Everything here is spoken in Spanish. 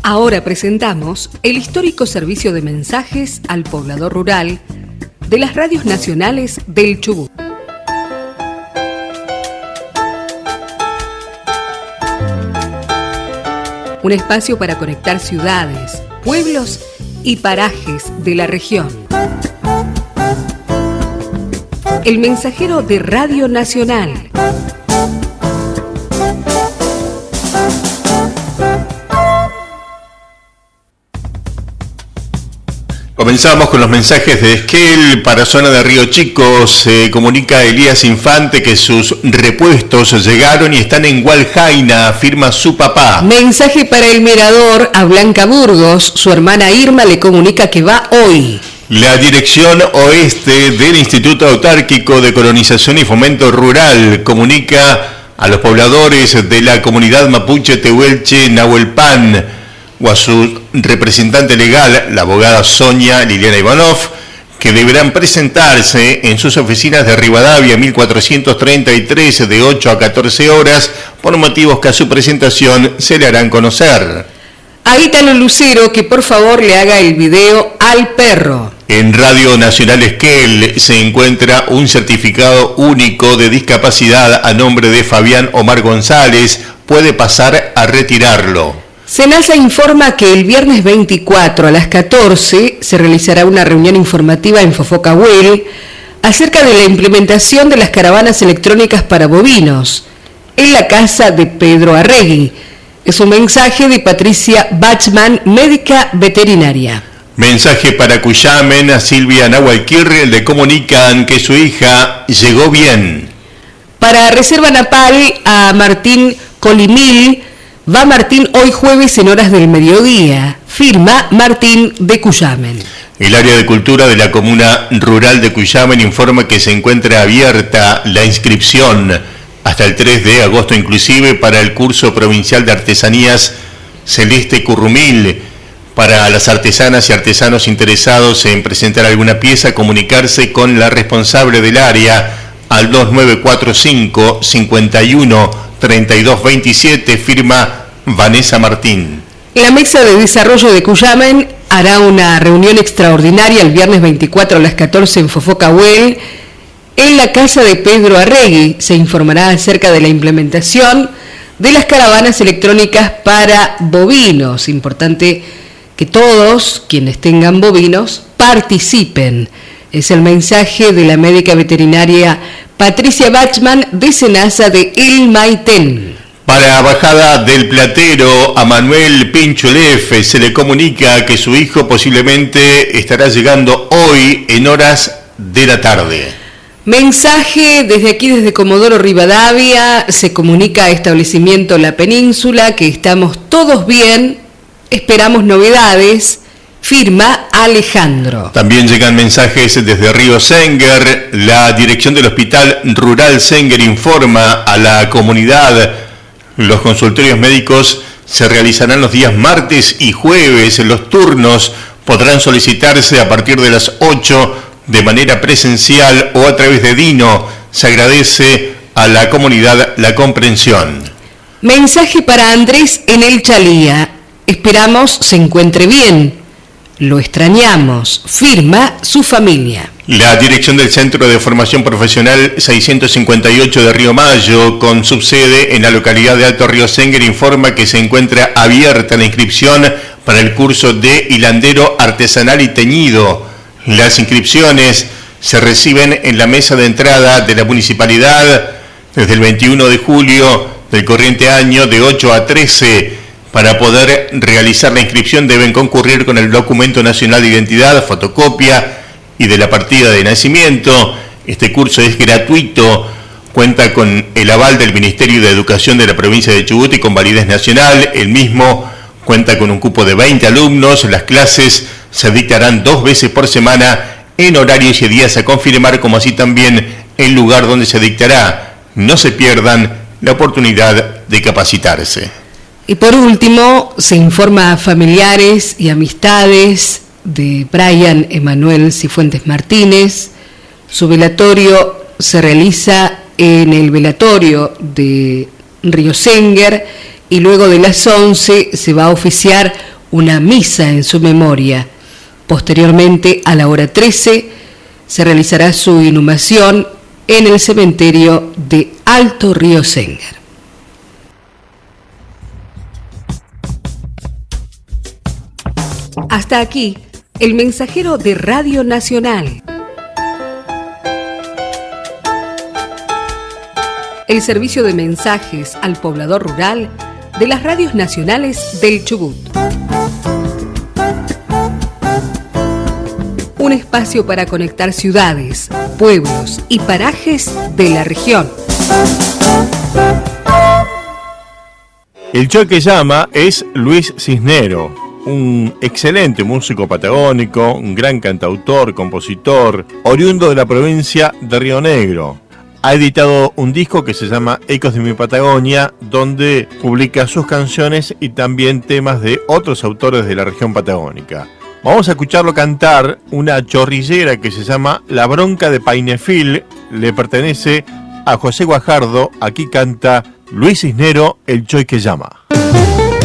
Ahora presentamos el histórico servicio de mensajes al poblador rural de las radios nacionales del Chubut. Un espacio para conectar ciudades, pueblos y parajes de la región. El mensajero de Radio Nacional. Comenzamos con los mensajes de Esquel. Para zona de Río Chico se comunica Elías Infante que sus repuestos llegaron y están en Hualjaina, afirma su papá. Mensaje para el Mirador a Blanca Burgos. Su hermana Irma le comunica que va hoy. La dirección oeste del Instituto Autárquico de Colonización y Fomento Rural comunica a los pobladores de la comunidad mapuche Tehuelche Nahuelpan o a su representante legal, la abogada Sonia Liliana Ivanov, que deberán presentarse en sus oficinas de Rivadavia 1433 de 8 a 14 horas, por motivos que a su presentación se le harán conocer. A Ítalo Lucero que por favor le haga el video al perro. En Radio Nacional Esquel se encuentra un certificado único de discapacidad a nombre de Fabián Omar González. Puede pasar a retirarlo. Senasa informa que el viernes 24 a las 14 se realizará una reunión informativa en Fofocahuel acerca de la implementación de las caravanas electrónicas para bovinos en la casa de Pedro Arregui. Es un mensaje de Patricia Bachman, médica veterinaria. Mensaje para Cuyamen, a Silvia Nahualquirre le comunican que su hija llegó bien. Para Reserva Napal, a Martín Colimil, va Martín hoy jueves en horas del mediodía. Firma Martín de Cuyamen. El área de cultura de la comuna rural de Cuyamen informa que se encuentra abierta la inscripción hasta el 3 de agosto inclusive para el curso provincial de artesanías Celeste Currumil. Para las artesanas y artesanos interesados en presentar alguna pieza, comunicarse con la responsable del área al 2945 51 3227, firma Vanessa Martín. La Mesa de Desarrollo de Cuyamen hará una reunión extraordinaria el viernes 24 a las 14 en Fofocahuel, en la casa de Pedro Arregui. Se informará acerca de la implementación de las caravanas electrónicas para bovinos. Importante que todos quienes tengan bovinos participen. Es el mensaje de la médica veterinaria Patricia Bachman de Senasa de El Maitén. Para Bajada del Platero, a Manuel Pincholefe se le comunica que su hijo posiblemente estará llegando hoy en horas de la tarde. Mensaje desde aquí, desde Comodoro Rivadavia, se comunica a Establecimiento La Península que estamos todos bien, esperamos novedades. Firma Alejandro. También llegan mensajes desde Río Senguer. La dirección del Hospital Rural Senguer informa a la comunidad: los consultorios médicos se realizarán los días martes y jueves. Los turnos podrán solicitarse a partir de las 8 de manera presencial o a través de Dino. Se agradece a la comunidad la comprensión. Mensaje para Andrés en el Chalía. Esperamos se encuentre bien. Lo extrañamos. Firma su familia. La dirección del Centro de Formación Profesional 658 de Río Mayo, con subsede en la localidad de Alto Río Senguer, informa que se encuentra abierta la inscripción para el curso de hilandero artesanal y teñido. Las inscripciones se reciben en la mesa de entrada de la municipalidad desde el 21 de julio del corriente año de 8 a 13. Para poder realizar la inscripción deben concurrir con el documento nacional de identidad, fotocopia y de la partida de nacimiento. Este curso es gratuito, cuenta con el aval del Ministerio de Educación de la provincia de Chubut y con validez nacional. El mismo cuenta con un cupo de 20 alumnos. Las clases se dictarán 2 veces por semana en horarios y días a confirmar, como así también el lugar donde se dictará. No se pierdan la oportunidad de capacitarse. Y por último, se informa a familiares y amistades de Brian Emanuel Cifuentes Martínez. Su velatorio se realiza en el velatorio de Río Senguer y luego de las 11 se va a oficiar una misa en su memoria. Posteriormente, a la hora 13, se realizará su inhumación en el cementerio de Alto Río Senguer. Hasta aquí, el mensajero de Radio Nacional. El servicio de mensajes al poblador rural de las radios nacionales del Chubut. Un espacio para conectar ciudades, pueblos y parajes de la región. El Choy que llama es Luis Cisnero, un excelente músico patagónico, un gran cantautor, compositor, oriundo de la provincia de Río Negro. Ha editado un disco que se llama Ecos de mi Patagonia, donde publica sus canciones y también temas de otros autores de la región patagónica. Vamos a escucharlo cantar una chorrillera que se llama La Bronca de Painefil, le pertenece a José Guajardo. Aquí canta Luis Cisnero, El Choy que llama.